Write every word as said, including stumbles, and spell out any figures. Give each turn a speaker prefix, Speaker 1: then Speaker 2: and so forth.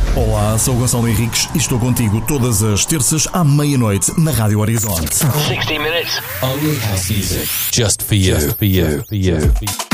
Speaker 1: Olá, sou o Gonçalo Henriques e estou contigo todas as terças à meia-noite na Rádio Horizonte.
Speaker 2: sixty minutes only house music. Just for you. Just for you. For you. For you.